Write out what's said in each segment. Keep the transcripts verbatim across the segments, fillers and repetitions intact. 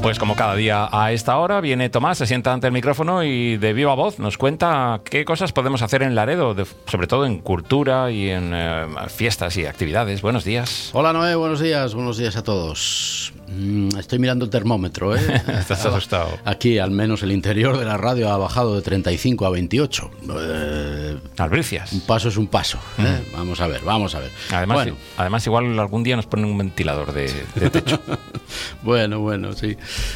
Pues como cada día a esta hora viene Tomás, se sienta ante el micrófono y de viva voz nos cuenta qué cosas podemos hacer en Laredo, de, sobre todo en cultura y en eh, fiestas y actividades. Buenos días. Hola Noé, buenos días, buenos días a todos. Mm, estoy mirando el termómetro, ¿eh? Estás asustado. Aquí al menos el interior de la radio ha bajado de treinta y cinco a veintiocho. Eh, Albricias. Un paso es un paso, ¿eh? Mm. Vamos a ver, vamos a ver. Además, bueno. además igual algún día nos ponen un ventilador de, de techo. Bueno, bueno, sí.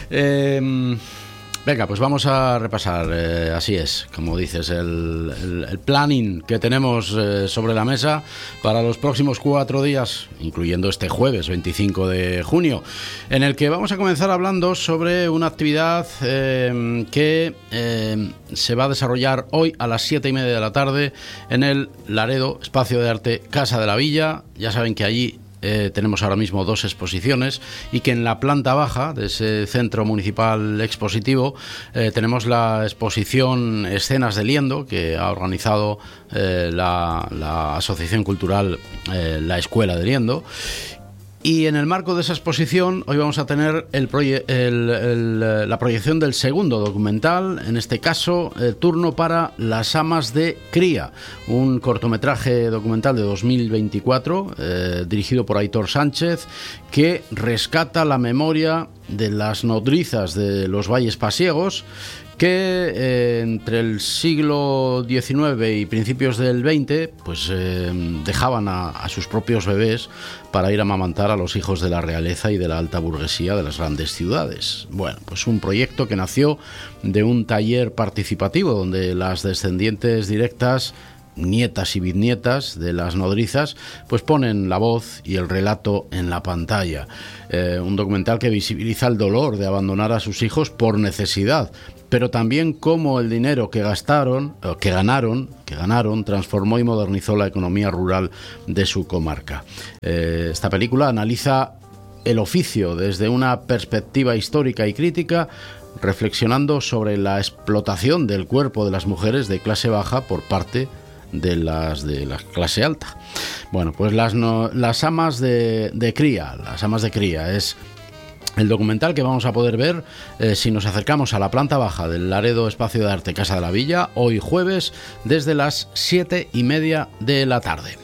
Eh, venga, pues vamos a repasar, eh, así es, como dices, el, el, el planning que tenemos eh, sobre la mesa para los próximos cuatro días, incluyendo este jueves veinticinco de junio, en el que vamos a comenzar hablando sobre una actividad eh, que eh, se va a desarrollar hoy a las siete y media de la tarde en el Laredo Espacio de Arte Casa de la Villa. Ya saben que allí Eh, tenemos ahora mismo dos exposiciones y que en la planta baja de ese centro municipal expositivo eh, tenemos la exposición Escenas de Liendo, que ha organizado eh, la, la Asociación Cultural eh, La Escuela de Liendo. Y en el marco de esa exposición hoy vamos a tener el proye- el, el, la proyección del segundo documental, en este caso el turno para Las Amas de Cría, un cortometraje documental de dos mil veinticuatro eh, dirigido por Aitor Sánchez, que rescata la memoria de las nodrizas de los valles pasiegos que eh, entre el siglo diecinueve y principios del veinte pues eh, dejaban a, a sus propios bebés para ir a amamantar a los hijos de la realeza y de la alta burguesía de las grandes ciudades. Bueno, pues un proyecto que nació de un taller participativo donde las descendientes directas, nietas y bisnietas de las nodrizas, pues ponen la voz y el relato en la pantalla. Eh, un documental que visibiliza el dolor de abandonar a sus hijos por necesidad, pero también cómo el dinero que gastaron, que ganaron, que ganaron, transformó y modernizó la economía rural de su comarca. Eh, esta película analiza el oficio desde una perspectiva histórica y crítica, reflexionando sobre la explotación del cuerpo de las mujeres de clase baja por parte de las de la clase alta. Bueno, pues las, no, las amas de, de cría, las amas de cría es el documental que vamos a poder ver eh, si nos acercamos a la planta baja del Laredo Espacio de Arte Casa de la Villa, hoy jueves, desde las siete y media de la tarde.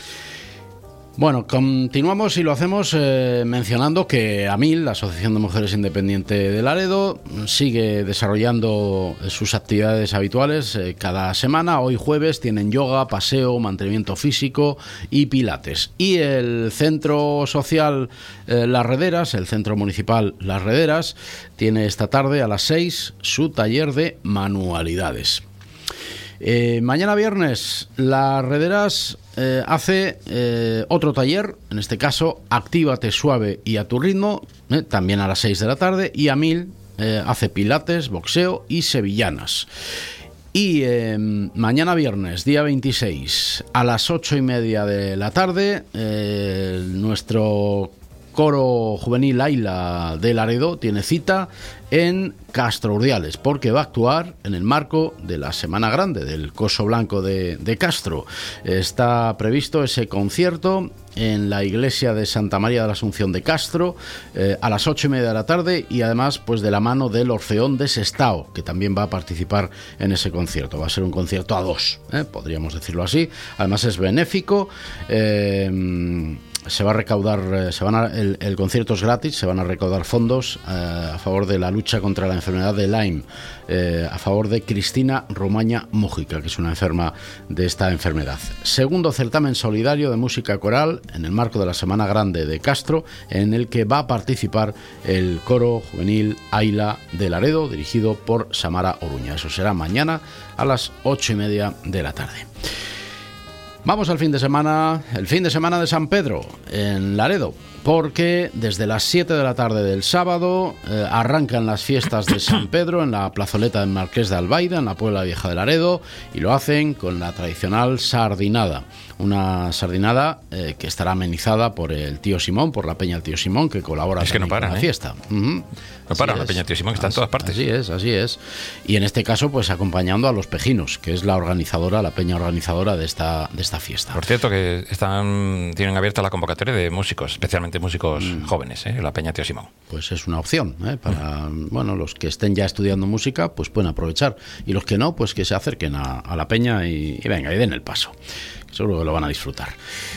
Bueno, continuamos y lo hacemos eh, mencionando que AMIL, la Asociación de Mujeres Independiente de Laredo, sigue desarrollando sus actividades habituales eh, cada semana. Hoy jueves tienen yoga, paseo, mantenimiento físico y pilates. Y el Centro Social eh, Las Rederas, el Centro Municipal Las Rederas, tiene esta tarde a las seis su taller de manualidades. Eh, mañana viernes, Las Rederas eh, hace eh, otro taller, en este caso Actívate suave y a tu ritmo, eh, también a las seis de la tarde, y AMIL eh, hace pilates, boxeo y sevillanas. Y eh, mañana viernes, día veintiséis, a las ocho y media de la tarde, eh, nuestro Coro Juvenil Aila de Laredo tiene cita en Castro Urdiales, porque va a actuar en el marco de la Semana Grande del Coso Blanco de, de Castro. Está previsto ese concierto en la iglesia de Santa María de la Asunción de Castro eh, a las ocho y media de la tarde, y además pues de la mano del Orfeón de Sestao, que también va a participar en ese concierto. Va a ser un concierto a dos, ¿eh? podríamos decirlo así. Además es benéfico. eh, Se va a recaudar, se van a, el, el concierto es gratis, se van a recaudar fondos eh, a favor de la lucha contra la enfermedad de Lyme, eh, a favor de Cristina Romaña Mújica, que es una enferma de esta enfermedad. Segundo certamen solidario de música coral en el marco de la Semana Grande de Castro, en el que va a participar el Coro Juvenil Aila de Laredo, dirigido por Samara Oruña. Eso será mañana a las ocho y media de la tarde. Vamos al fin de semana, el fin de semana de San Pedro en Laredo, porque desde las siete de la tarde del sábado eh, arrancan las fiestas de San Pedro en la plazoleta del Marqués de Albaida, en la Puebla Vieja de Laredo, y lo hacen con la tradicional sardinada. Una sardinada eh, que estará amenizada por el tío Simón, por la Peña del tío Simón, que colabora es que no para, con la ¿eh? fiesta. Uh-huh. No para, la Peña del tío Simón, que está en todas partes. Así es, así es. Y en este caso, pues acompañando a Los Pejinos, que es la organizadora, la peña organizadora de esta, de esta fiesta. Por cierto, que están tienen abierta la convocatoria de músicos, especialmente bastantes músicos mm. jóvenes, ¿eh? La Peña Tío Simón. Pues es una opción, ¿eh? Para mm. bueno, los que estén ya estudiando música, pues pueden aprovechar. Y los que no, pues que se acerquen a, a la Peña y, y venga, y den el paso. Seguro que lo van a disfrutar.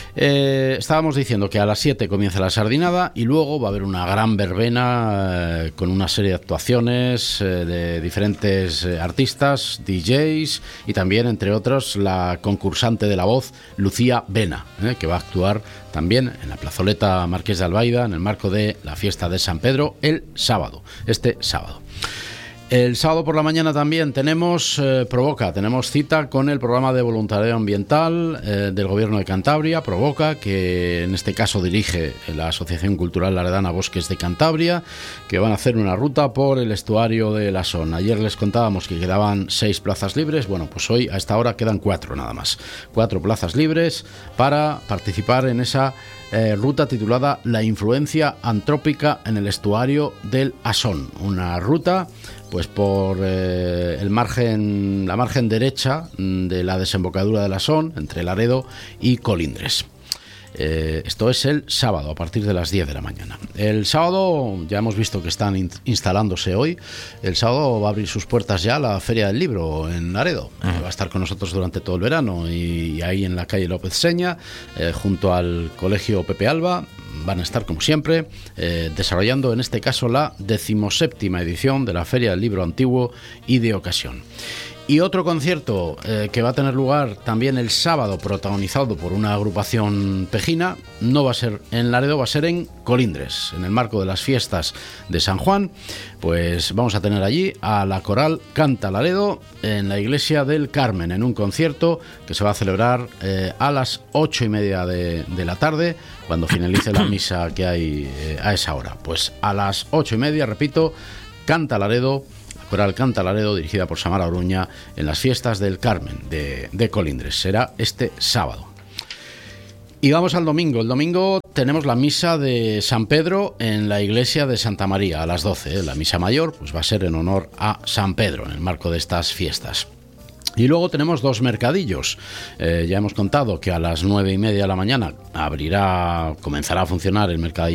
Eh, estábamos diciendo que a las siete comienza la sardinada y luego va a haber una gran verbena eh, con una serie de actuaciones eh, de diferentes eh, artistas, D Js y también, entre otros, la concursante de la voz, Lucía Vena, eh, que va a actuar también en la plazoleta Marqués de Albaida en el marco de la fiesta de San Pedro el sábado, este sábado. El sábado por la mañana también tenemos eh, Provoca, tenemos cita con el programa de voluntariado ambiental eh, del Gobierno de Cantabria, Provoca, que en este caso dirige la Asociación Cultural Laredana Bosques de Cantabria, que van a hacer una ruta por el estuario de la Son. Ayer les contábamos que quedaban seis plazas libres, bueno, pues hoy a esta hora quedan cuatro nada más, cuatro plazas libres para participar en esa Eh, ruta titulada La influencia antrópica en el estuario del Asón, una ruta pues por eh, el margen, la margen derecha de la desembocadura del Asón, entre Laredo y Colindres. Eh, esto es el sábado a partir de las diez de la mañana. El sábado ya hemos visto que están in- instalándose hoy. El sábado va a abrir sus puertas ya la Feria del Libro en Laredo. Uh-huh. Eh, va a estar con nosotros durante todo el verano y, y ahí en la calle López Seña, eh, junto al Colegio Pepe Alba, van a estar como siempre eh, desarrollando en este caso la decimoséptima edición de la Feria del Libro Antiguo y de Ocasión. Y otro concierto eh, que va a tener lugar también el sábado, protagonizado por una agrupación pejina, no va a ser en Laredo, va a ser en Colindres, en el marco de las fiestas de San Juan. Pues vamos a tener allí a la coral Canta Laredo en la iglesia del Carmen, en un concierto que se va a celebrar eh, a las ocho y media de, de la tarde, cuando finalice la misa que hay eh, a esa hora. Pues a las ocho y media, repito, Canta Laredo, Coral Canta Laredo, dirigida por Samara Oruña, en las fiestas del Carmen de, de Colindres. Será este sábado. Y vamos al domingo. El domingo tenemos la misa de San Pedro en la iglesia de Santa María a las doce. La misa mayor pues va a ser en honor a San Pedro, en el marco de estas fiestas. Y luego tenemos dos mercadillos. Eh, ya hemos contado que a las nueve y media de la mañana abrirá, comenzará a funcionar el mercadillo